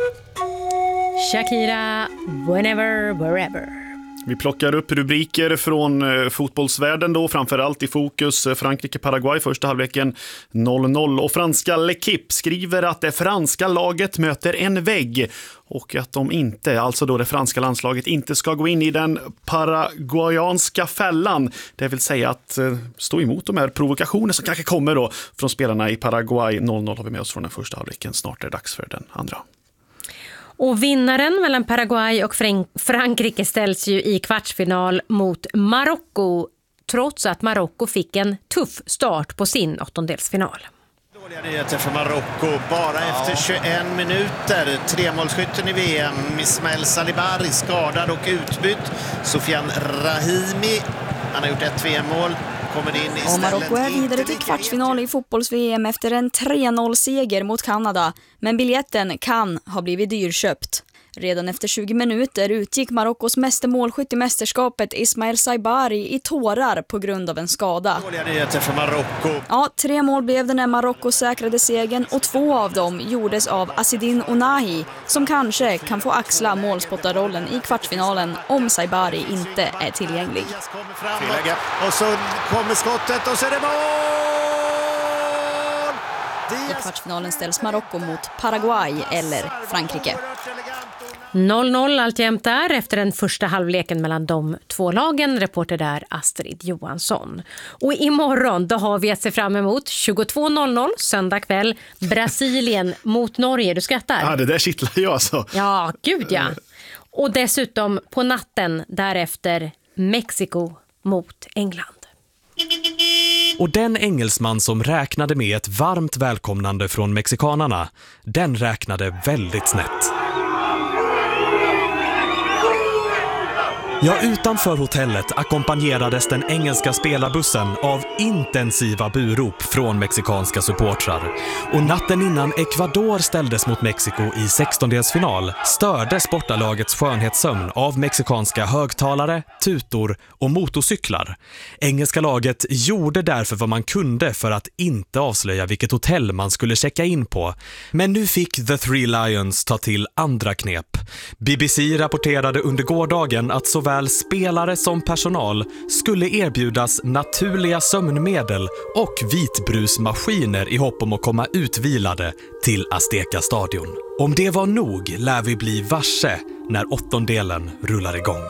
Shakira, whenever, wherever. Vi plockar upp rubriker från fotbollsvärlden då, framförallt i fokus Frankrike-Paraguay första halvleken 0-0 och franska L'Équipe skriver att det franska laget möter en vägg och att de inte, alltså då det franska landslaget inte ska gå in i den paraguayanska fällan, det vill säga att stå emot de här provokationer som kanske kommer då från spelarna i Paraguay. 0-0 har vi med oss från den första halvleken, snart är det dags för den andra. Och vinnaren mellan Paraguay och Frankrike ställs ju i kvartsfinal mot Marocko, trots att Marocko fick en tuff start på sin åttondelsfinal. Dåliga nyheter för Marocko. Bara efter 21 minuter. Tremålsskytten i VM, Ismael Salibari, skadad och utbytt. Sofian Rahimi, han har gjort ett VM-mål. Och Marocko är vidare till kvartsfinal i fotbolls-VM efter en 3-0-seger mot Kanada. Men biljetten kan ha blivit dyrköpt. Redan efter 20 minuter utgick Marockos mästermålskytt i mästerskapet Ismael Saibari i tårar på grund av en skada. Dåliga nyheter för Marocko. Ja, 3 mål blev det när Marocko säkrade segern och 2 av dem gjordes av Asidin Ounahi som kanske kan få axla målspottarrollen i kvartsfinalen om Saibari inte är tillgänglig. Och så kommer skottet och så är det mål! I kvartsfinalen ställs Marocko mot Paraguay eller Frankrike. 0-0 alltjämt där efter den första halvleken mellan de två lagen. Reporter där Astrid Johansson. Och imorgon då har vi att se fram emot 22.00 söndag kväll Brasilien mot Norge. Du skrattar? Ja, det där kittlar jag alltså. Ja, gud ja. Och dessutom på natten därefter Mexiko mot England. Och den engelsman som räknade med ett varmt välkomnande från mexikanarna, den räknade väldigt snett. Ja, utanför hotellet ackompanjerades den engelska spelarbussen av intensiva burop från mexikanska supportrar. Och natten innan Ecuador ställdes mot Mexiko i 16-delsfinal stördes bortalagets skönhetssömn av mexikanska högtalare, tutor och motorcyklar. Engelska laget gjorde därför vad man kunde för att inte avslöja vilket hotell man skulle checka in på. Men nu fick The Three Lions ta till andra knep. BBC rapporterade under gårdagen att såväl spelare som personal skulle erbjudas naturliga sömnmedel och vitbrusmaskiner i hopp om att komma utvilade till Azteca-stadion. Om det var nog lär vi bli varse när åttondelen rullar igång.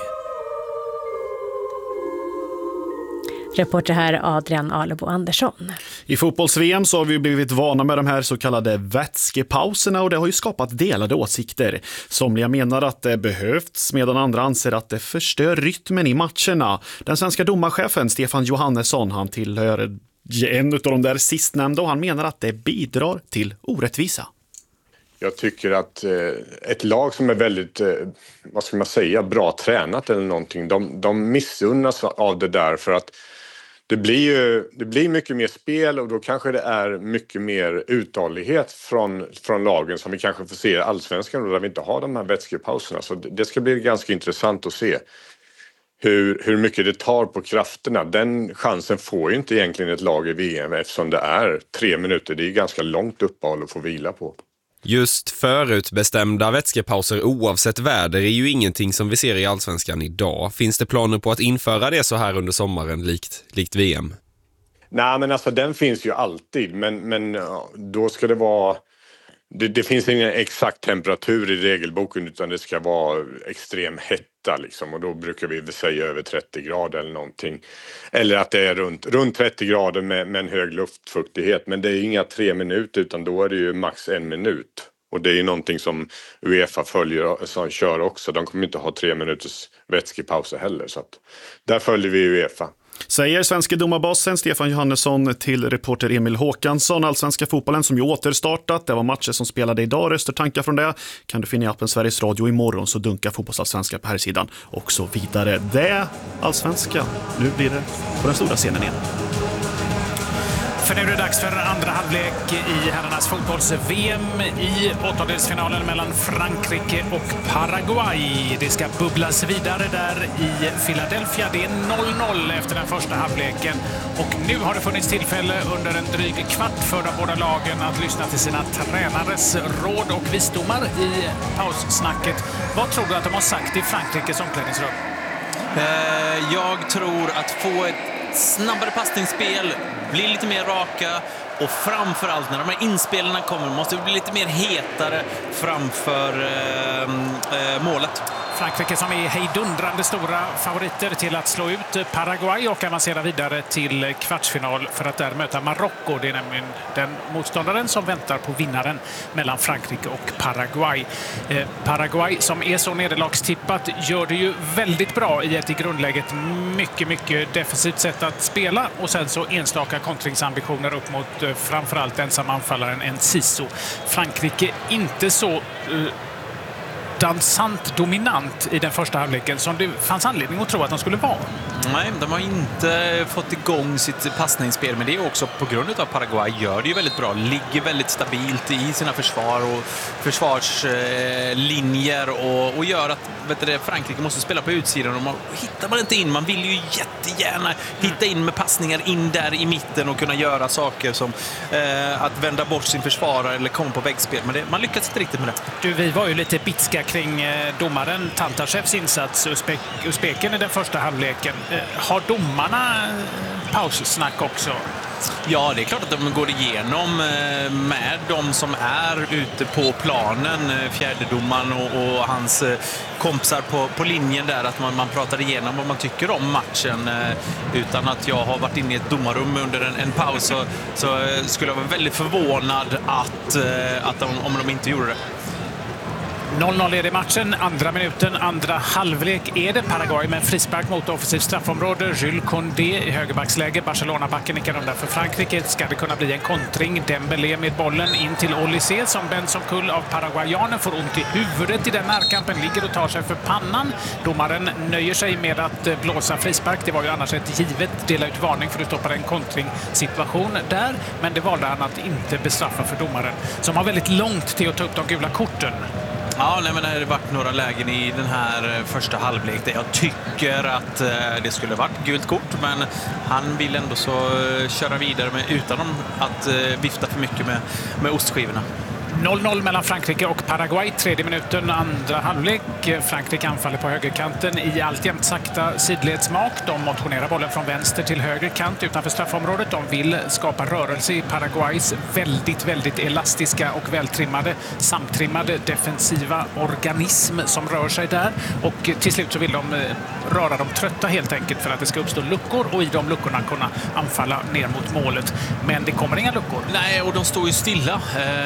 Reporter här Adrian Alebo Andersson. I fotbolls-VM så har vi blivit vana med de här så kallade vätskepauserna och det har ju skapat delade åsikter. Somliga menar att det behövs medan andra anser att det förstör rytmen i matcherna. Den svenska domarchefen Stefan Johannesson, han tillhör en av de där sistnämnda och han menar att det bidrar till orättvisa. Jag tycker att ett lag som är väldigt, vad ska man säga, bra tränat eller någonting, de missunnas av det där för att det blir mycket mer spel och då kanske det är mycket mer uthållighet från lagen som vi kanske får se i Allsvenskan där vi inte har de här vätskepauserna. Så det ska bli ganska intressant att se hur mycket det tar på krafterna. Den chansen får ju inte egentligen ett lag i VM eftersom det är 3 minuter. Det är ganska långt uppehåll att få vila på. Just förutbestämda vätskepauser oavsett väder är ju ingenting som vi ser i Allsvenskan idag. Finns det planer på att införa det så här under sommaren likt VM? Nej, men alltså den finns ju alltid. Men då ska det vara... Det finns ingen exakt temperatur i regelboken utan det ska vara extrem hetta liksom. Och då brukar vi säga över 30 grader eller någonting. Eller att det är runt 30 grader med en hög luftfuktighet. Men det är inga 3 minuter utan då är det ju max 1 minut. Och det är ju någonting som UEFA kör också. De kommer inte ha 3 minuters vätskepauser heller. Så att där följer vi UEFA. Säger svenska domarbasen Stefan Johannesson till reporter Emil Håkansson. Allsvenska fotbollen som ju återstartat. Det var matcher som spelade idag. Röster tankar från det kan du finna i appen Sveriges Radio. Imorgon så dunkar fotbollsallsvenska på här sidan och så vidare. Det allsvenska. Nu blir det på den stora scenen igen. För nu är det dags för andra halvlek i herrarnas fotbolls-VM i åttondelsfinalen mellan Frankrike och Paraguay. Det ska bubblas vidare där i Philadelphia. Det är 0-0 efter den första halvleken. Och nu har det funnits tillfälle under en dryg kvart för de båda lagen att lyssna till sina tränares råd och visdomar i paussnacket. Vad tror du att de har sagt i Frankrikes omklädningsrum? Jag tror att få ett snabbare passningsspel, bli lite mer raka och framförallt när de här inspelarna kommer måste vi bli lite mer hetare framför målet. Frankrike som är hejdundrande stora favoriter till att slå ut Paraguay och avancera vidare till kvartsfinal för att där möta Marocko. Det är nämligen den motståndaren som väntar på vinnaren mellan Frankrike och Paraguay. Paraguay som är så nederlagstippat gör det ju väldigt bra i ett i grundläget mycket defensivt sätt att spela och sen så enstaka kontringsambitioner upp mot framförallt ensamanfallaren Enciso. Frankrike inte så dansant dominant i den första halvleken som det fanns anledning att tro att de skulle vara. Nej, de har inte fått igång sitt passningsspel, men det är också på grund av Paraguay gör det ju väldigt bra. Ligger väldigt stabilt i sina försvar och försvarslinjer och gör att Frankrike måste spela på utsidan och hittar man inte in. Man vill ju jättegärna hitta in med passningar in där i mitten och kunna göra saker som att vända bort sin försvarare eller komma på väggspel. Men man lyckas inte riktigt med det. Du, vi var ju lite bitska kring domaren Tantashevs insats, Uzbeken i den första halvleken. Har domarna paussnack också? Ja, det är klart att de går igenom med de som är ute på planen, fjärdedomaren och hans kompisar på linjen där, att man pratar igenom vad man tycker om matchen. Utan att jag har varit inne i ett domarrum under en paus så skulle jag vara väldigt förvånad om de inte gjorde det. 0-0 är det matchen. Andra minuten, andra halvlek är det. Paraguay med en frispark mot offensivt straffområde. Jules Condé i högerbacksläge. Barcelona-backen nickar de där för Frankrike. Ska det kunna bli en kontring? Dembélé med bollen in till Olysée som bänds som kull av paraguayanen. Får ont i huvudet i den närkampen. Ligger och tar sig för pannan. Domaren nöjer sig med att blåsa frispark. Det var ju annars ett givet dela ut varning för att stoppa en kontringssituation där. Men det valde han att inte bestraffa för domaren som har väldigt långt till att ta upp de gula korten. Ja, nej, men det har varit några lägen i den här första halvlek där jag tycker att det skulle varit gult kort, men han vill ändå så köra vidare utan att vifta för mycket med ostskivorna. 0-0 mellan Frankrike och Paraguay. Tredje minuten, andra halvlek. Frankrike anfaller på högerkanten i alltjämt sakta sidledsmak. De motionerar bollen från vänster till höger kant utanför straffområdet. De vill skapa rörelse i Paraguays väldigt elastiska och vältrimmade, samtrimmade defensiva organism som rör sig där. Och till slut så vill de röra dem trötta helt enkelt för att det ska uppstå luckor och i de luckorna kunna anfalla ner mot målet. Men det kommer inga luckor. Nej, och de står ju stilla.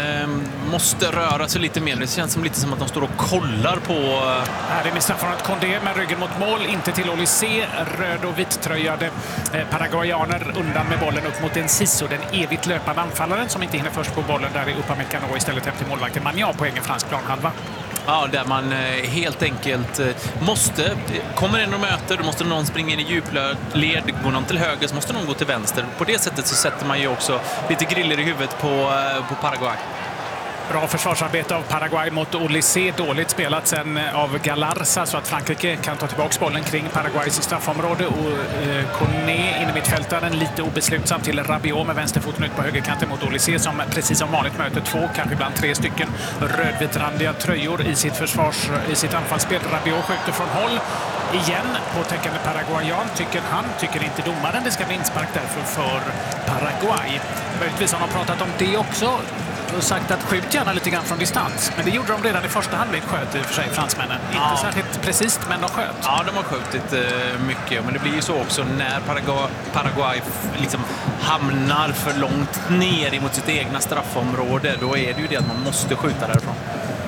Måste röra sig lite mer. Det känns lite som att de står och kollar på... Här är med straffområdet Condé med ryggen mot mål. Inte till Olysée. Röd och vittröjade paraguayaner undan med bollen upp mot Enciso. Den evigt löpande anfallaren som inte hinner först på bollen. Där är Upamecano istället hem till målvakten Magnat på egen fransk planhalva. Ja, där man helt enkelt kommer in och möter, då måste någon springa in i djupled, går någon till höger så måste någon gå till vänster. På det sättet så sätter man ju också lite griller i huvudet på Paraguay. Bra försvarsarbete av Paraguay mot Olysée. Dåligt spelat sen av Galarza så att Frankrike kan ta tillbaka bollen kring Paraguays straffområde. Och Koné inne mittfältaren lite obeslutsam till Rabiot med vänsterfoten ut på högerkanten mot Olysée som precis som vanligt möter två, kanske ibland tre stycken rödvitrandiga tröjor i sitt anfallsspel. Rabiot skjuter från håll igen på täckande paraguayan tycker inte domaren. Det ska bli inspark därför för Paraguay. Möjligtvis har de pratat om det också och sagt att skjut gärna lite grann från distans. Men det gjorde de redan i första halvlek, sköt i och för sig fransmännen. Inte särskilt precis, men de sköt. Ja, de har skjutit mycket. Men det blir ju så också när Paraguay liksom hamnar för långt ner emot sitt egna straffområde. Då är det ju det att man måste skjuta därifrån.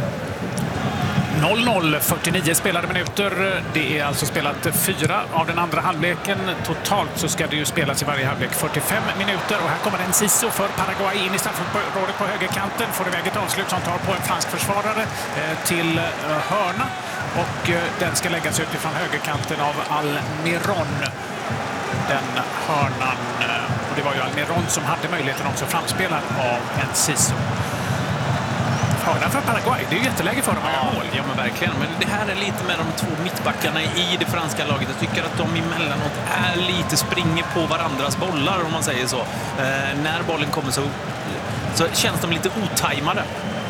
0-0, 49 spelade minuter. Det är alltså spelat 4 av den andra halvleken. Totalt så ska det ju spelas i varje halvlek 45 minuter. Och här kommer en Enciso för Paraguay in i straffområdet på högerkanten. Får iväg ett avslut som tar på en fransk försvarare till hörna. Och den ska läggas utifrån högerkanten av Almiron. Den hörnan. det var ju Almiron som hade möjligheten också framspelad av Enciso. Hörna för Paraguay, det är ju jätteläge för dem att göra mål. Ja, men verkligen. Men det här är lite med de två mittbackarna i det franska laget. Jag tycker att de emellanåt är lite springer på varandras bollar, om man säger så. När bollen kommer så känns de lite otajmade.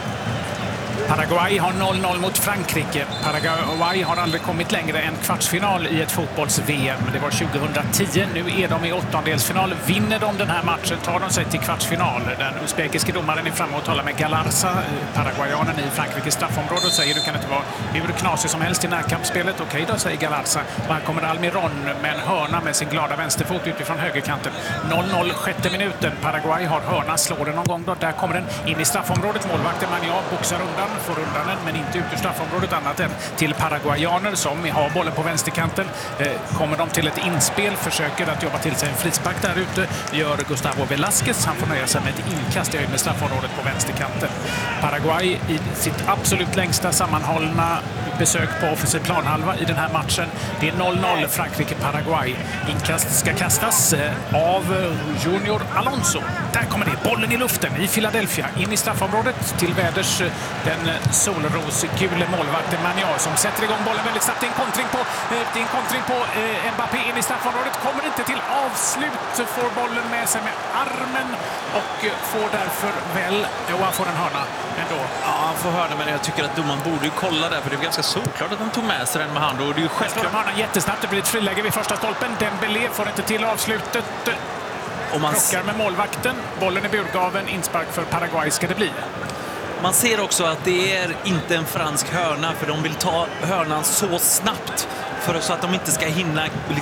Paraguay har 0-0 mot Frankrike. Paraguay har aldrig kommit längre än kvartsfinal i ett fotbolls-VM. Det var 2010. Nu är de i åttondelsfinal. Vinner de den här matchen tar de sig till kvartsfinal. Den uzbekiske domaren är framme och talar med Galarza, paraguayanen i Frankrikes straffområde, och säger du kan inte vara hur knasig som helst i närkampsspelet. Okej då, säger Galarza. Och här kommer Almiron med en hörna med sin glada vänsterfot utifrån högerkanten. 0-0, sjätte minuten. Paraguay har hörna, slår den någon gång då. Där kommer den in i straffområdet. Målvakten Magnan boxar undan, får undan den, men inte ut ur straffområdet annat än till paraguayaner som har bollen på vänsterkanten. Kommer de till ett inspel, försöker att jobba till sig en frispark där ute, gör Gustavo Velasquez. Han får nöja sig med ett inkast i höjd med straffområdet på vänsterkanten. Paraguay i sitt absolut längsta sammanhållna besök på offensiv planhalva i den här matchen. Det är 0-0 Frankrike-Paraguay. Inkast ska kastas av Junior Alonso. Där kommer det. Bollen i luften i Philadelphia. In i straffområdet till väders den solrosgule målvakten Magnan som sätter igång bollen väldigt snabbt. Det är en kontring på Mbappé in i straffområdet. Kommer inte till avslut. Får bollen med sig med armen och får därför han får en hörna ändå. Ja, han får hörna, men jag tycker att domaren borde ju kolla där, för det är ganska såklart att han tog med sig den med hand. Och det är ju självklart. Hörnan jättesnabbt. Det blir ett friläge vid första stolpen. Dembélé får inte till avslutet. Och man krockar med målvakten. Bollen i burgaven. Inspark för Paraguay ska det bli. Man ser också att det är inte en fransk hörna, för de vill ta hörnan så snabbt så att de inte ska hinna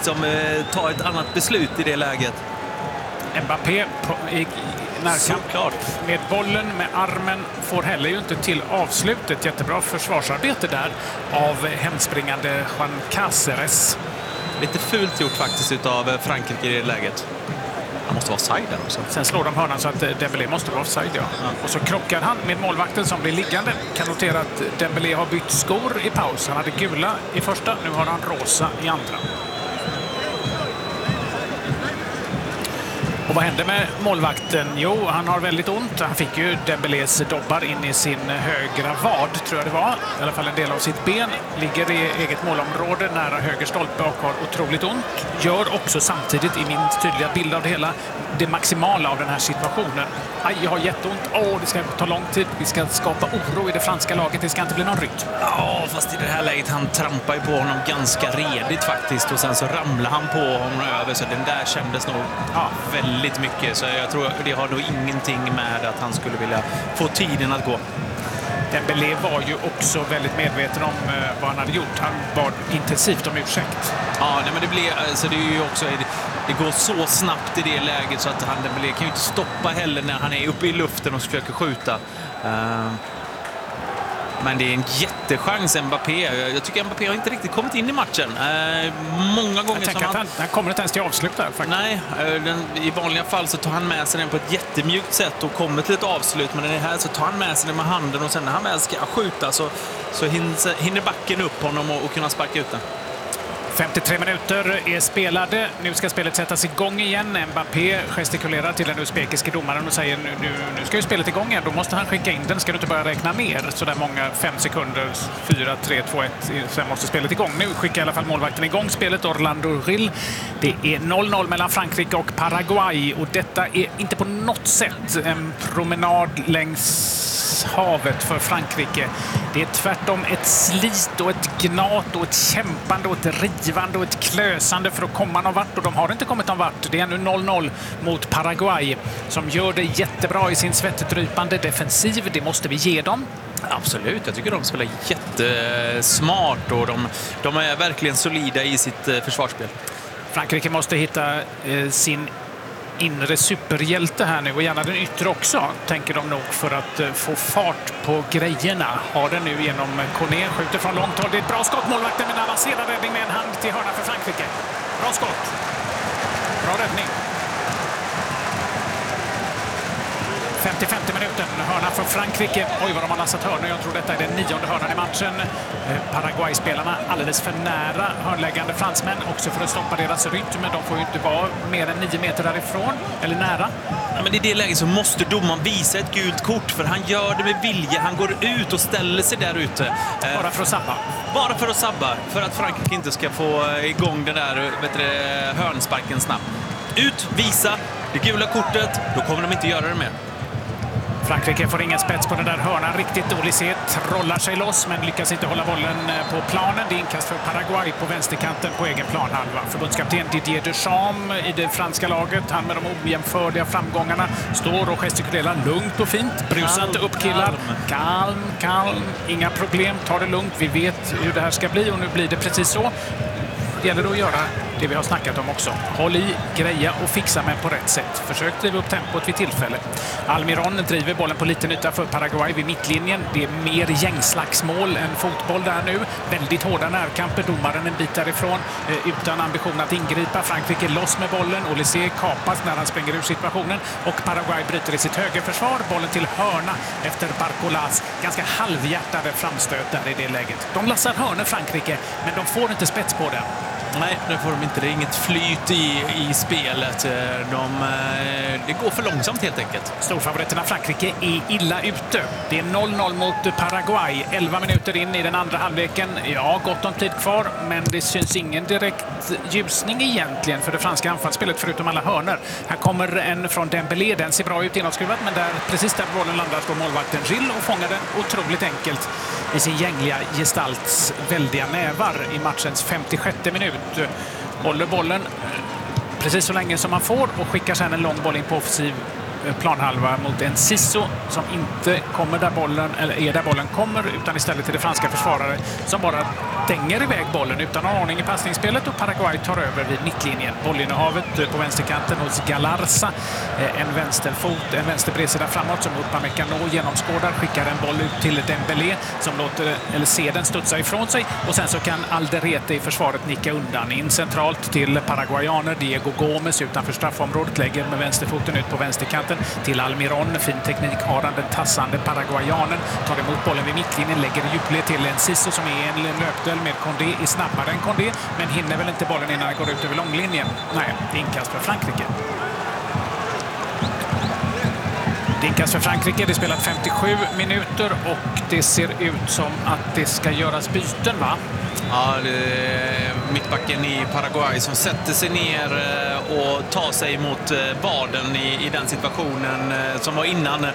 ta ett annat beslut i det läget. Mbappé i närkamp med bollen med armen får heller ju inte till avslutet. Jättebra försvarsarbete där av hemspringande Juan Cáceres. Lite fult gjort faktiskt utav Frankrike i det läget. Han måste vara offside där också. Sen slår de hörnan så att Dembélé måste vara offside, ja. Och så krockar han med målvakten som blir liggande. Kan notera att Dembélé har bytt skor i paus. Han hade gula i första, nu har han rosa i andra. Och vad hände med målvakten? Jo, han har väldigt ont. Han fick ju Dembélés dobbar in i sin högra vad, tror jag det var. I alla fall en del av sitt ben. Ligger i eget målområde nära höger stolpe och har otroligt ont. Gör också samtidigt, i min tydliga bild av det hela, det maximala av den här situationen. Aj, jag har jätteont. Det ska ta lång tid. Vi ska skapa oro i det franska laget. Det ska inte bli någon rytm. Ja, fast i det här läget, han trampar ju på honom ganska redigt faktiskt. Och sen så ramlar han på honom över. Så den där kändes nog väldigt mycket. Så jag tror det har nog ingenting med att han skulle vilja få tiden att gå. Dembélé var ju också väldigt medveten om vad han hade gjort. Han bad intensivt om ursäkt. Ja, men det blir alltså det är ju också det går så snabbt i det läget så att Dembélé kan ju inte stoppa heller när han är uppe i luften och försöker skjuta. Men det är en jättechans Mbappé. Jag tycker Mbappé har inte riktigt kommit in i matchen. Många gånger som han kommer inte ens till avslut där faktiskt. Nej, i vanliga fall så tar han med sig den på ett jättemjukt sätt och kommer till ett avslut. Men i det här så tar han med sig den med handen och sen när han väl ska skjuta så hinner backen upp honom och kunna sparka ut den. 53 minuter är spelade. Nu ska spelet sättas igång igen. Mbappé gestikulerar till den uzbekiske domaren och säger nu ska ju spelet igång igen. Då måste han skicka in den. Ska du inte börja räkna ner så där många 5 sekunder, 4, 3, 2, 1. Sen måste spelet igång. Nu skickar i alla fall målvakten igång spelet. Orlando Rill. Det är 0-0 mellan Frankrike och Paraguay. Och detta är inte på något sätt en promenad längs havet för Frankrike. Det är tvärtom ett slit och ett gnat och ett kämpande och ett rivande och ett klösande för att komma någon vart. Och de har inte kommit någon vart. Det är nu 0-0 mot Paraguay som gör det jättebra i sin svettdrypande defensiv. Det måste vi ge dem. Absolut, jag tycker de spelar jättesmart och de är verkligen solida i sitt försvarsspel. Frankrike måste hitta sin inre superhjälte här nu och gärna den yttre också, tänker de nog, för att få fart på grejerna. Har den nu genom Koné, skjuter från långt håll. Det är ett bra skott, målvakten med en avancerad räddning med en hand till hörna för Frankrike. Bra skott. Bra räddning. 55 minuten. Hörna för Frankrike. Oj, vad de har lassat hörnor. Jag tror detta är den 9:e hörnan i matchen. Paraguay-spelarna alldeles för nära hörnläggande fransmän. Också för att stoppa deras rytm. Men de får ju inte vara mer än 9 meter därifrån. Eller nära. Ja, men i det läget så måste domaren visa ett gult kort. För han gör det med vilja. Han går ut och ställer sig där ute. Bara för att sabba. Bara för att sabba. För att Frankrike inte ska få igång den där hörnsparken snabbt. Ut, visa det gula kortet. Då kommer de inte göra det mer. Frankrike får ingen spets på den där hörnan riktigt. Olysée trollar sig loss men lyckas inte hålla bollen på planen. Det är inkast för Paraguay på vänsterkanten på egen planhalva. Förbundskapten Didier Deschamps i det franska laget, han med de ojämförliga framgångarna, står och gestikulerar lugnt och fint. Brusa inte upp killar. Kalm. Inga problem. Ta det lugnt. Vi vet hur det här ska bli och nu blir det precis så. Det gäller att göra det vi har snackat om också. Håll i, greja och fixa med på rätt sätt. Försök driva upp tempot vid tillfälle. Almiron driver bollen på liten yta för Paraguay vid mittlinjen. Det är mer gängslagsmål än fotboll där nu. Väldigt hårda närkamper. Domaren en bit därifrån utan ambition att ingripa. Frankrike loss med bollen. Olysée kapas när han springer ur situationen. Och Paraguay bryter i sitt högerförsvar. Bollen till hörna efter Barcolas ganska halvhjärtade framstöt där i det läget. De lassar hörnor Frankrike, men de får inte spets på det. Nej, det får de inte. Det är inget flyt i spelet. Det går för långsamt helt enkelt. Storfavoriterna Frankrike är illa ute. Det är 0-0 mot Paraguay. 11 minuter in i den andra halvleken. Ja, gott om tid kvar, men det syns ingen direkt ljusning egentligen för det franska anfallsspelet förutom alla hörnor. Här kommer en från Dembélé. Den ser bra ut inåtskruvat, men precis där bollen landar står målvakten Gilles och fångar den otroligt enkelt i sin gängliga gestalts väldiga nävar i matchens 56 minut. Håller bollen precis så länge som man får och skickar sedan en lång boll in på offensiv planhalva mot en Sisso som inte kommer där bollen, eller är där bollen kommer, utan istället till det franska försvarare som bara dänger iväg bollen utan ordning i passningsspelet och Paraguay tar över vid mittlinjen. Bollinnehavet på vänsterkanten hos Galarza, en vänsterfot, en vänsterbredsida framåt som Upamecano genomskådar, skickar en boll ut till Dembélé som ser den studsa ifrån sig och sen så kan Alderete i försvaret nicka undan in centralt till paraguayaner. Diego Gomes utanför straffområdet lägger med vänsterfoten ut på vänsterkanten till Almiron. Fin teknik har han, den tassande paraguayanen. Tar emot bollen vid mittlinjen, lägger djupled till en Sisso som är en löpduell med Condé, är snabbare än Condé, men hinner väl inte bollen innan den går ut över långlinjen. Nej, det är inkast för Frankrike. Det är inkast för Frankrike, det är spelat 57 minuter och det ser ut som att det ska göras byten, va? Ja, det är mittbacken i Paraguay som sätter sig ner och tar sig mot baden i den situationen som var innan.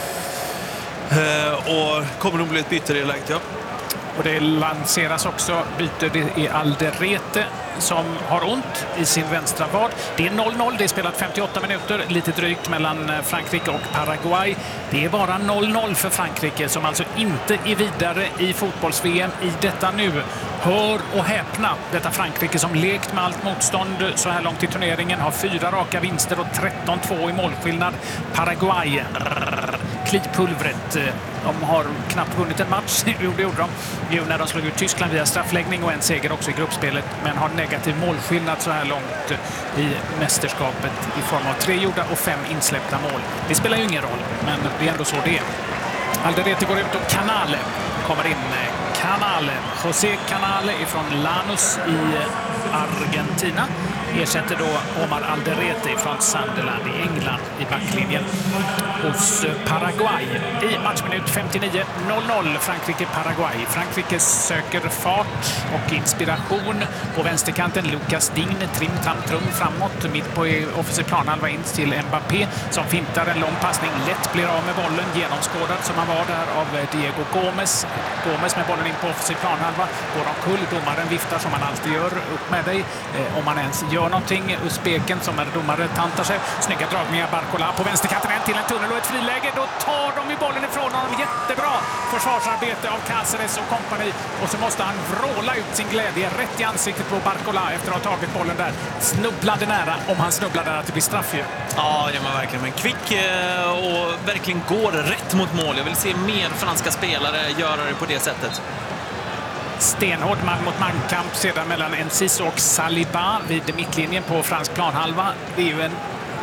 Och kommer nog bli ett byte i det läget, ja. Och det lanseras också byte. Det är Alderete som har ont i sin vänstra vad. Det är 0-0, det är spelat 58 minuter, lite drygt mellan Frankrike och Paraguay. Det är bara 0-0 för Frankrike som alltså inte är vidare i fotbolls-VM i detta nu. Hör och häpna, detta Frankrike som lekt med allt motstånd så här långt i turneringen har 4 raka vinster och 13-2 i målskillnad. Paraguay, klipulvret. De har knappt vunnit en match, det gjorde de ju när de slog ut Tyskland via straffläggning och en seger också i gruppspelet, men har negativ målskillnad så här långt i mästerskapet i form av 3 gjorda och 5 insläppta mål. Det spelar ju ingen roll, men det är ändå så det är. Alderete går ut och Canale kommer in. José Canale från Lanús i Argentina ersätter då Omar Alderete från Sunderland i England i backlinjen hos Paraguay. I matchminut 59, 0-0 Frankrike-Paraguay. Frankrike söker fart och inspiration på vänsterkanten. Lucas Digne, trim framåt, mitt på offensiv planhalva in till Mbappé som fintar en lång passning, lätt blir av med bollen, genomskådad som han var där av Diego Gomes. Gomes med bollen in på offensiv planhalva, går omkull, domaren viftar som han alltid gör, upp med dig om man ens gör någonting. Uzbeken som är domare tantar sig. Snygga dragningar, Barcola på vänsterkanten, en till en tunnel och ett friläge. Då tar de i bollen ifrån honom. Jättebra försvarsarbete av Cáceres och kompani. Och så måste han vråla ut sin glädje rätt i ansiktet på Barcola efter att ha tagit bollen där. Snubblade nära, om han snubblade där, att det blir straff ju. Ja, det var verkligen. Men kvick och verkligen går rätt mot mål. Jag vill se mer franska spelare göra det på det sättet. Stenhård man mot mankamp sedan mellan Enciso och Saliba vid mittlinjen på fransk planhalva. Det är ju en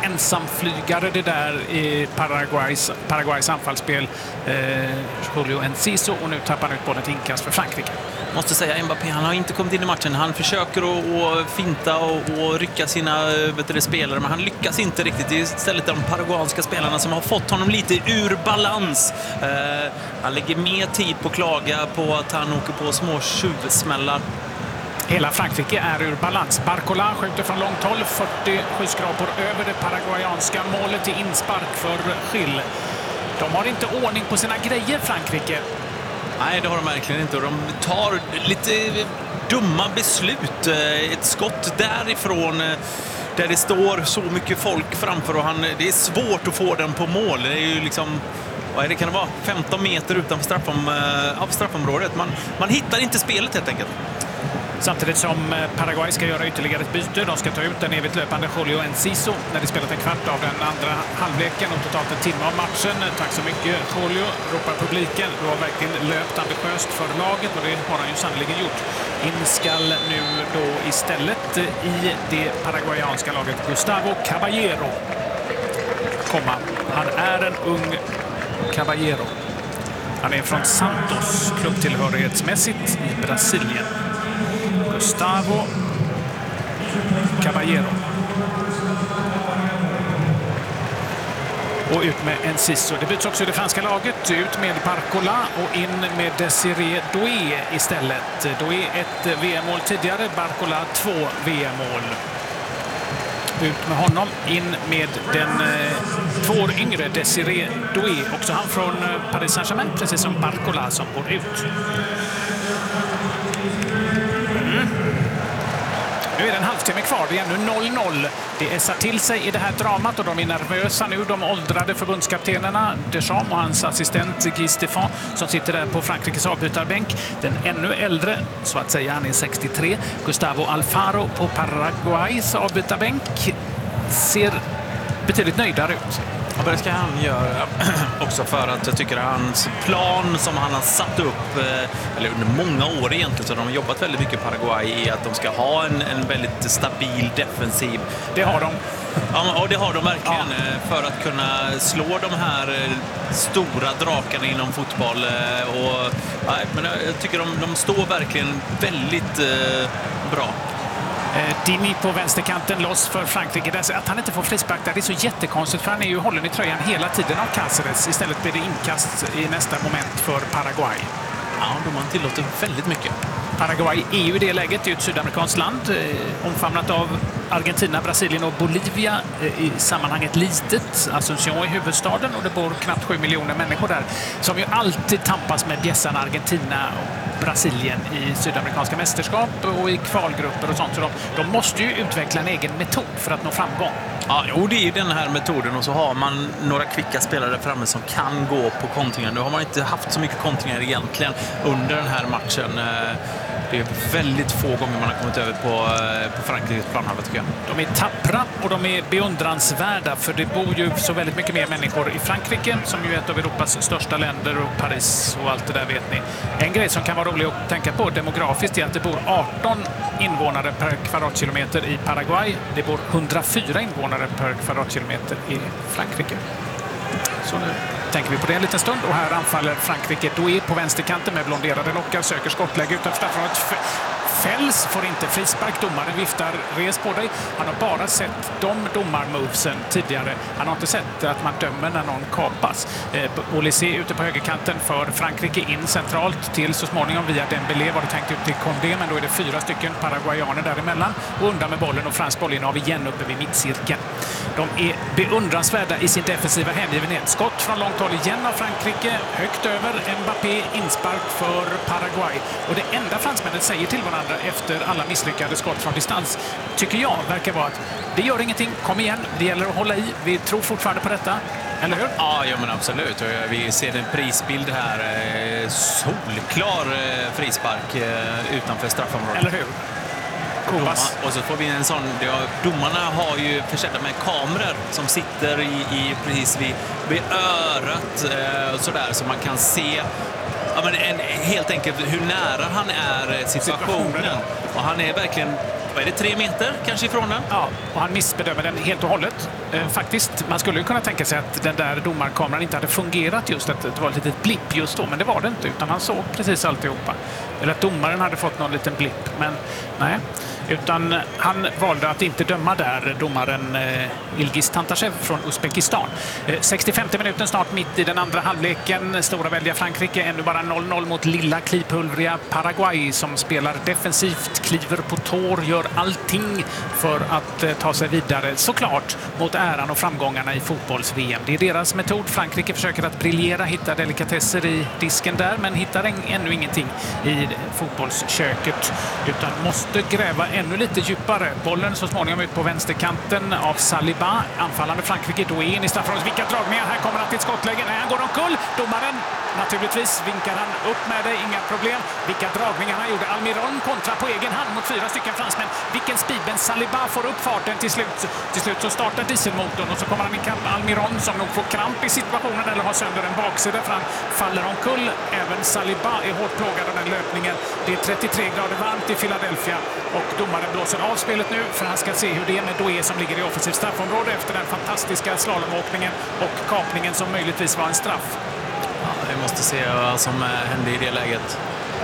ensamflygare det där i Paraguays anfallsspel. Julio Enciso, och nu tappar han ut bollen till inkast för Frankrike. Måste säga, Mbappé, han har inte kommit in i matchen. Han försöker att finta och rycka sina spelare, men han lyckas inte riktigt. Det är istället de paraguanska spelarna som har fått honom lite ur balans. Han lägger mer tid på att klaga på att han åker på små tjuvsmällar. Hela Frankrike är ur balans. Barcola skjuter från långt håll, 40 skyskrapor över det paraguayanska målet till inspark för Gil. De har inte ordning på sina grejer, Frankrike. Nej, det har de verkligen inte. De tar lite dumma beslut. Ett skott därifrån där det står så mycket folk framför, och det är svårt att få den på mål. Det är ju liksom, vad är det, kan det vara 15 meter utanför straffområdet. Man hittar inte spelet helt enkelt. Samtidigt som Paraguay ska göra ytterligare ett byte. De ska ta ut den evigt löpande Julio Enciso när det spelat en kvart av den andra halvleken och totalt en timme av matchen. Tack så mycket, Julio, ropar publiken. Du har verkligen löpt ambitiöst för laget, och det har han ju sannoliken gjort. In skall nu då istället i det paraguayanska laget Gustavo Caballero komma. Han är en ung Caballero. Han är från Santos, klubbtillhörighetsmässigt i Brasilien. Gustavo Caballero. Och ut med Enciso. Det byts också i det franska laget. Ut med Barcola och in med Desiré Doué istället. Doué ett VM-mål tidigare, Barcola 2 VM-mål. Ut med honom, in med den 2 år yngre Desiré Doué. Också han från Paris Saint-Germain, precis som Barcola, som går ut. Nu är det en halvtimme kvar, det är ännu 0-0. Det ässar till sig i det här dramat, och de är nervösa nu, de åldrade förbundskaptenerna Deschamps och hans assistent Guy Stéphane, som sitter där på Frankrikes avbytarbänk. Den ännu äldre, så att säga, han är 63. Gustavo Alfaro på Paraguays avbytarbänk ser betydligt nöjdare ut. Ja, det ska han göra också, för att jag tycker att hans plan som han har satt upp, eller under många år egentligen, så de har jobbat väldigt mycket i Paraguay, i att de ska ha en väldigt stabil defensiv. Det har de. Ja, och det har de verkligen, för att kunna slå de här stora drakarna inom fotboll. Men jag tycker de står verkligen väldigt bra. Dini på vänsterkanten, loss för Frankrike. Att han inte får frispark där, det är så jättekonstigt, för han är ju hållen i tröjan hela tiden av Cáceres. Istället blir det inkast i nästa moment för Paraguay. Ja, de tillåter väldigt mycket. Paraguay är ju i det läget, det är ett sydamerikanskt land, omfamnat av Argentina, Brasilien och Bolivia, i sammanhanget litet. Asunción är huvudstaden, och det bor knappt 7 miljoner människor där, som ju alltid tampas med bjässarna Argentina och Brasilien i sydamerikanska mästerskap och i kvalgrupper och sånt. Så de måste ju utveckla en egen metod för att nå framgång. Ja, jo, det är ju den här metoden, och så har man några kvicka spelare framme som kan gå på kontringar. Nu har man inte haft så mycket kontringar egentligen under den här matchen. Det är väldigt få gånger man har kommit över på Frankrikes planhalva, tycker jag. De är tappra och de är beundransvärda, för det bor ju så väldigt mycket mer människor i Frankrike, som ju är ett av Europas största länder, och Paris och allt det där, vet ni. En grej som kan vara rolig att tänka på demografiskt är att det bor 18 invånare per kvadratkilometer i Paraguay. Det bor 104 invånare per kvadratkilometer i Frankrike. Så nu tänker vi på det en liten stund, och här anfaller Frankrike. Doué på vänsterkanten med blonderade lockar, söker skottläge utanför straffområdet. Fälls, får inte frispark. Domaren viftar, res på dig. Han har bara sett de domarmovesen tidigare. Han har inte sett att man dömer när någon kapas. Olysée ute på högerkanten för Frankrike, in centralt till så småningom via Dembélé, var det tänkt ut till Condé, men då är det 4 stycken paraguayaner däremellan, och undan med bollen, och fransk bollinnehav igen uppe vid mittcirkeln. De är beundransvärda i sin defensiva hängivenhet. Skott från långt håll igen av Frankrike, högt över Mbappé, inspark för Paraguay. Och det enda fransmännen säger till varandra efter alla misslyckade skott från distans, tycker jag, verkar vara att det gör ingenting, kom igen, det gäller att hålla i, vi tror fortfarande på detta, eller hur? Ja, men absolut. Vi ser en prisbild här, solklar frispark utanför straffområdet. Eller hur? Och så får vi en sån, domarna har ju försedda med kameror som sitter precis vid örat, sådär, så man kan se Ja, men helt enkelt hur nära han är situationen. Och han är verkligen, vad är det, 3 meter kanske ifrån den? Ja, och han missbedömer den helt och hållet. Faktiskt, man skulle ju kunna tänka sig att den där domarkameran inte hade fungerat just, att det var ett litet blipp just då, men det var det inte, utan han såg precis alltihopa. Eller att domaren hade fått någon liten blipp, men nej. Utan han valde att inte döma där, domaren Ilgiz Tantashev från Uzbekistan. 65:e minuten snart mitt i den andra halvleken. Stora välja Frankrike, ännu bara 0-0 mot lilla klipulvriga Paraguay som spelar defensivt, kliver på tår, gör allting för att ta sig vidare, såklart, mot äran och framgångarna i fotbolls-VM. Det är deras metod. Frankrike försöker att briljera, hitta delikatesser i disken där, men hittar ännu ingenting i fotbollsköket, utan måste gräva ännu lite djupare. Bollen så småningom ut på vänsterkanten av Saliba. Anfallande Frankrike då in i straffområdet. Vilka dragningar! Här kommer han till skottläge. Nej, han går omkull. Domaren, naturligtvis vinkar han upp med det. Inga problem. Vilka dragningar han gjorde. Almiron kontra på egen hand mot 4 stycken fransmän. Vilken speed. Men Saliba får upp farten till slut. Till slut så startar dieselmotorn och så kommer han ikapp Almiron som nog får kramp i situationen eller har sönder en baksida för han faller omkull. Även Saliba är hårt plågad av den löpningen. Det är 33 grader varmt i Philadelphia och domaren blåser av spelet nu för han ska se hur det är med Doué som ligger i offensivt straffområde efter den fantastiska slalomåkningen och kapningen som möjligtvis var en straff. Ja, vi måste se vad som hände i det läget.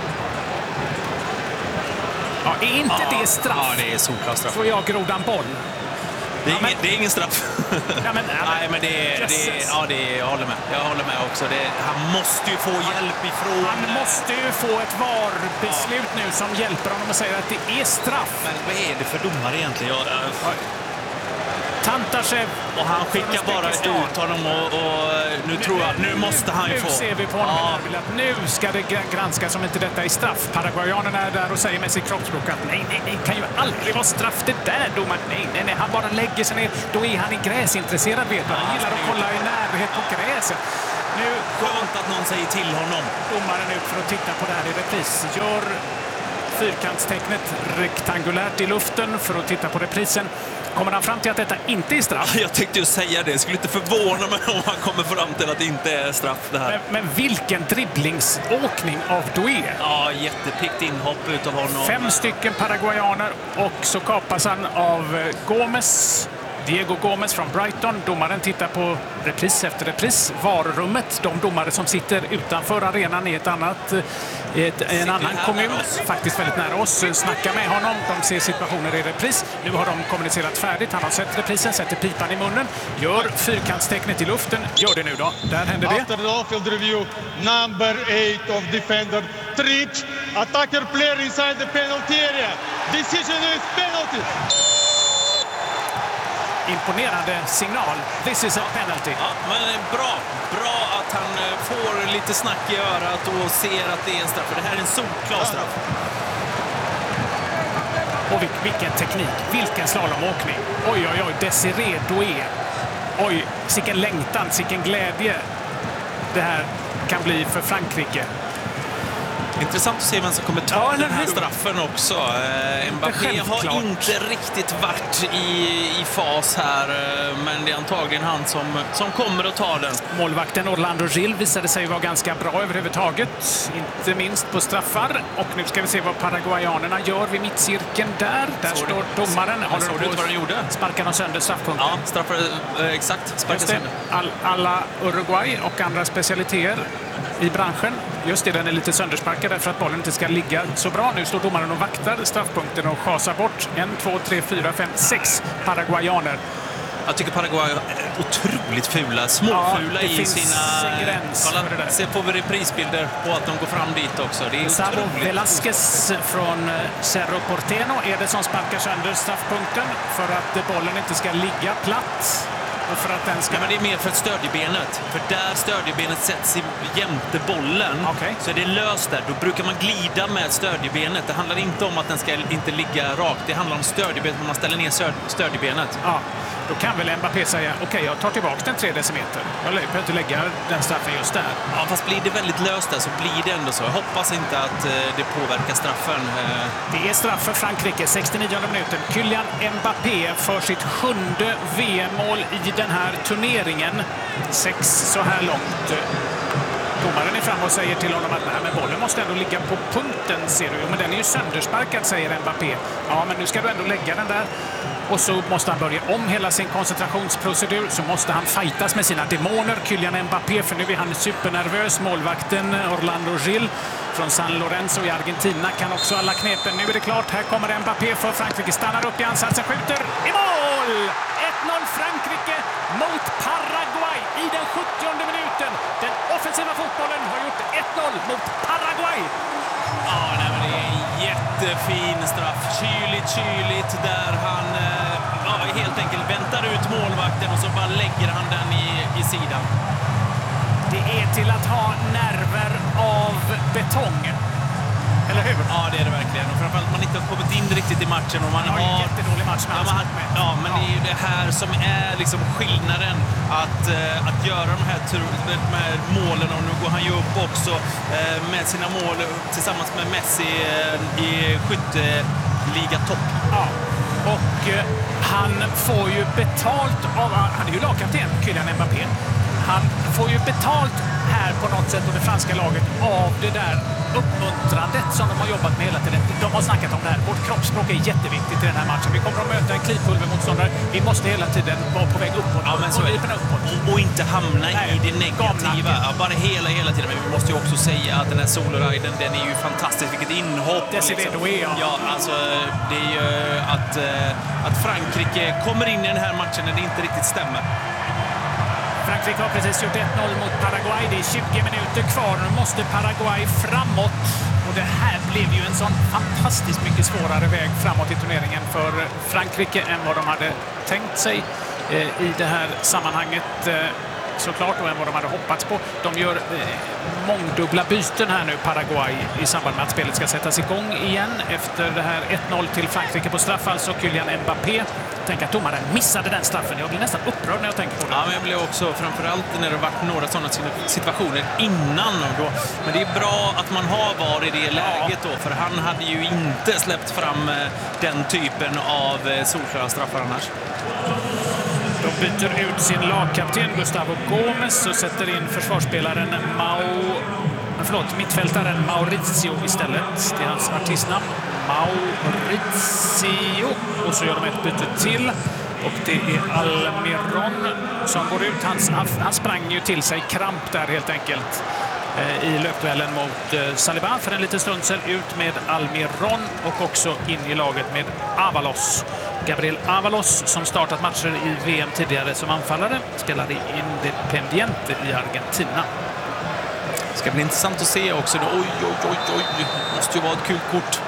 Ja, är inte det straff? Ja, det är solklar straff. Får jag grodan boll? Det är ingen straff. Ja, men, nej, men jag håller med också. Han måste ju få hjälp ifrån. Han måste ju få ett VAR-beslut nu som hjälper honom och säger att det är straff. Men vad är det för domare egentligen? Tantashev. Och han skickar bara ut honom och nu tror jag, nu måste han ju få. Nu ser vi på honom att nu ska det granskas om inte detta är straff. Paraguayanerna är där och säger med sitt kroppsspråk att nej, kan ju aldrig vara straff det där, domaren. Nej, han bara lägger sig ner. Då är han i gräsintresserad, vet du. Han gillar att kolla i närhet på gräset. Nu skönt att någon säger till honom. Domaren ut för att titta på det här i repris. Gör fyrkantstecknet rektangulärt i luften för att titta på reprisen. Kommer han fram till att detta inte är straff? Jag tänkte ju säga det. Jag skulle inte förvåna mig om han kommer fram till att det inte är straff det här. Men vilken dribblingsåkning av Doué. Ja, jättepickt inhopp utav honom. 5 stycken paraguayaner och så kapas han av Diego Gomez från Brighton. Domaren tittar på repris efter repris. VAR-rummet, de domare som sitter utanför arenan i en annan kommun, faktiskt väldigt nära oss, snackar med honom. De ser situationer i repris. Nu har de kommunicerat färdigt. Han har sett reprisen, sätter pipan i munnen, gör fyrkantstecknet i luften. Gör det nu då. Där händer det. After the off-field review, number 8 of defender Tric, attacker player inside the penalty area. Decision is penalty. Imponerande signal. This is a penalty. Ja, men bra att han får lite snack i örat och ser att det är en straff. För det här är en solklar straff. Och vilken teknik, vilken slalomåkning. Oj, Desiré Doué. Oj, sicken längtan, sicken glädje det här kan bli för Frankrike. Intressant att se vem som kommer ta den här straffen också. Mbappé har inte riktigt varit i fas här, men det är antagligen han som kommer att ta den. Målvakten Orlando Gil visade sig vara ganska bra överhuvudtaget, inte minst på straffar. Och nu ska vi se vad paraguayanerna gör vid mittcirkeln där. Där står domaren. Håller du inte vad den gjorde? Sparkar de sönder straffpunkten. Ja, straffar exakt. Sparkar sönder. Alla Uruguay och andra specialiteter i branschen. Just det, den är lite söndersparkad för att bollen inte ska ligga så bra. Nu står domaren och vaktar straffpunkten och chasar bort 1, 2, 3, 4, 5, 6 paraguayaner. Jag tycker Paraguay är otroligt fula, småfula i sina... Gräns. Se på reprisbilder på att de går fram dit också. Det är Sabo Velasquez från Cerro Porteño är det som sparkar sönder straffpunkten för att bollen inte ska ligga platt. För att den ska... men det är mer för stödjebenet. För där stödjebenet sätts jämte bollen så är det löst där. Då brukar man glida med stödjebenet. Det handlar inte om att den ska inte ligga rakt. Det handlar om stödjebenet när man ställer ner stödjebenet. Ja, då kan väl Mbappé säga okej, jag tar tillbaka den 3 decimeter. Jag behöver inte lägga den straffen just där. Ja, fast blir det väldigt löst där så blir det ändå så. Jag hoppas inte att det påverkar straffen. Det är straff för Frankrike, 69 minuten. Kylian Mbappé för sitt 7:e VM-mål i den här turneringen. 6 så här långt. Domaren är fram och säger till honom att nej, men bollen måste ändå ligga på punkten, ser du. Men den är ju söndersparkad, säger Mbappé. Ja, men nu ska du ändå lägga den där. Och så måste han börja om hela sin koncentrationsprocedur. Så måste han fightas med sina demoner, Kylian Mbappé, för nu är han supernervös. Målvakten Orlando Gil från San Lorenzo i Argentina kan också alla knepen. Nu är det klart, här kommer Mbappé för Frankrike. Stannar upp i ansatsen, skjuter i mål! 1-0 Frankrike mot Paraguay i den 70:e minuten. Den offensiva fotbollen har gjort 1-0 mot Paraguay. Ja, nej, men det är en jättefin straff. Kyligt där han helt enkelt väntar ut målvakten och så bara lägger han den i sidan. Det är till att ha nerver av betong. Eller hur? Ja, det är det verkligen. Och framförallt att man inte har kommit in riktigt i matchen. Och man har en jättedålig match med men det är ju det här som är liksom skillnaden. Att göra de här med målen. Och nu går han ju upp också med sina mål tillsammans med Messi i skytteligatopp. Ja, och han får ju betalt av... Han är ju lagkapten, Kylian Mbappé. Han får ju betalt här på något sätt och det franska laget av det där uppmuntrandet som de har jobbat med hela tiden. De har snackat om det här. Vårt kroppsspråk är jätteviktigt i den här matchen. Vi kommer att möta en klipulvermotståndare. Vi måste hela tiden vara på väg uppåt. Ja, men så är det. Och inte hamna i det negativa. Ja, bara hela tiden. Men vi måste ju också säga att den här soloriden, den är ju fantastisk. Vilket inhopp. Ja, alltså det är ju att Frankrike kommer in i den här matchen när det inte riktigt stämmer. Frankrike har precis gjort 1-0 mot Paraguay. Det är 20 minuter kvar. Nu måste Paraguay framåt. Och det här blev ju en sån fantastiskt mycket svårare väg framåt i turneringen för Frankrike än vad de hade tänkt sig i det här sammanhanget. Såklart, och än vad de hade hoppats på. De gör mångdubbla byten här nu, Paraguay, i samband med att spelet ska sättas igång igen efter det här 1-0 till Frankrike på straff. Alltså Kylian Mbappé. Tänk att domaren missade den straffen. Jag blir nästan upprörd när jag tänker på det. Ja, men jag blev också, framförallt när det varit några sådana situationer innan. Då. Men det är bra att man har varit i det läget då, för han hade ju inte släppt fram den typen av solklara straffar annars. De byter ut sin lagkapten Gustavo Gomes och sätter in försvarsspelaren mittfältaren Mauricio istället. Det är hans artistnamn. Mauricio. Och så gör de ett byte till. Och det är Almiron som går ut. Han sprang ju till sig kramp där helt enkelt i löpduellen mot Saliba för en liten stund sedan. Ut med Almiron och också in i laget med Avalos. Gabriel Avalos, som startat matcher i VM tidigare som anfallare, spelar i Independiente i Argentina. Det ska bli intressant att se också. Oj. Det måste ju vara ett kul kort.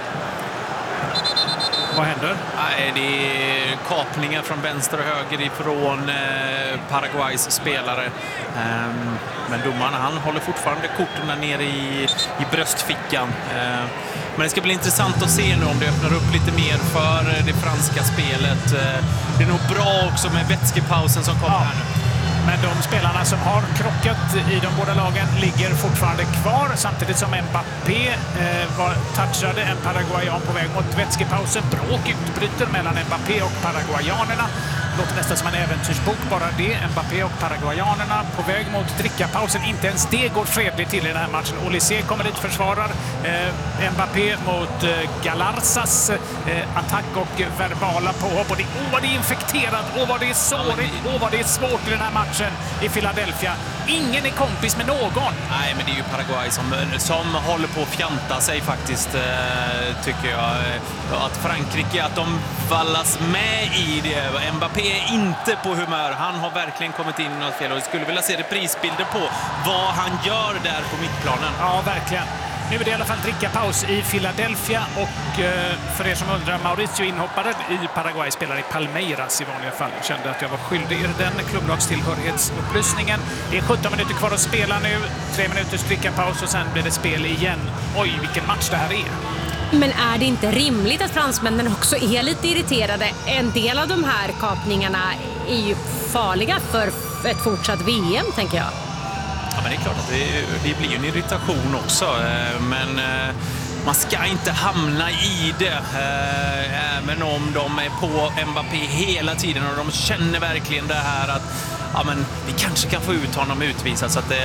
Vad händer? Nej, det är kapningar från vänster och höger ifrån Paraguays spelare. Men domaren, han håller fortfarande korten där nere i bröstfickan. Men det ska bli intressant att se nu om det öppnar upp lite mer för det franska spelet. Det är nog bra också med vätskepausen som kommer här nu. Men de spelarna som har krockat i de båda lagen ligger fortfarande kvar, samtidigt som Mbappé var touchade en paraguayan på väg mot vätskepausen. Bråk utbryter mellan Mbappé och paraguayanerna. Låter nästan som en äventyrsbok, bara det. Mbappé och paraguayanerna på väg mot drickapausen. Inte ens det går fredligt till i den här matchen. Olysée kommer dit, försvarar Mbappé mot Galarzas attack och verbala påhopp. Och vad det är infekterat, vad det är sårigt, vad det är svårt i den här matchen i Philadelphia. Ingen är kompis med någon. Nej, men det är ju Paraguay som håller på att fjanta sig faktiskt, tycker jag. Att Frankrike, att de vallas med i det. Mbappé är inte på humör. Han har verkligen kommit in i något fel och jag skulle vilja se reprisbilder på vad han gör där på mittplanen. Ja, verkligen. Nu är det i alla fall drickapaus i Philadelphia och för er som undrar, Mauricio inhoppare i Paraguay spelar i Palmeiras i vanliga fall. Jag kände att jag var skyldig er den klubblagstillhörighetsupplysningen. Det är 17 minuter kvar att spela nu, 3 minuters drickapaus och sen blir det spel igen. Oj, vilken match det här är. Men är det inte rimligt att fransmännen också är lite irriterade? En del av de här kapningarna är ju farliga för ett fortsatt VM, tänker jag. Ja, men det är klart att det blir en irritation också. Men man ska inte hamna i det. Även om de är på Mbappé hela tiden och de känner verkligen det här ja, men vi kanske kan få ut honom utvisad. Så att det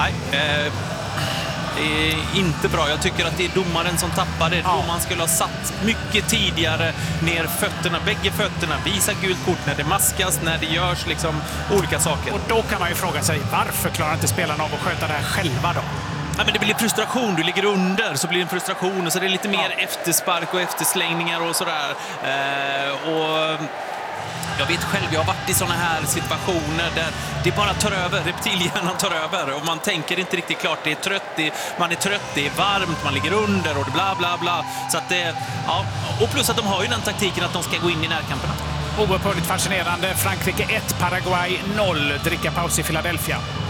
är inte bra. Jag tycker att det är domaren som tappar det. Domaren skulle ha satt mycket tidigare ner fötterna, bägge fötterna, visa gult kort när det maskas, när det görs liksom olika saker. Och då kan man ju fråga sig, varför klarar inte spelarna av att sköta det här själva då? Ja, men det blir frustration. Du ligger under, så blir det en frustration. Och så är det lite mer efterspark och efterslängningar och sådär. Och jag vet själv, jag har varit i såna här situationer där det bara tar över, reptilhjärnan tar över och man tänker inte riktigt klart, det är trött, man är trött, det är varmt, man ligger under och bla bla bla. Så att det, ja, och plus att de har ju den taktiken att de ska gå in i närkamperna. Oerhört fascinerande. Frankrike 1, Paraguay 0. Dricka paus i Philadelphia.